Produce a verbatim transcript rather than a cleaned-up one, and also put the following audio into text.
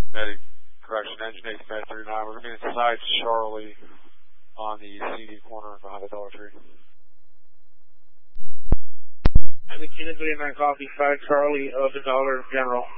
Medic, correction, engine eight five three nine. We're going to be inside Charlie on the C D corner behind the Dollar Tree. McKinnon, nine copy, five Charlie of the Dollar General.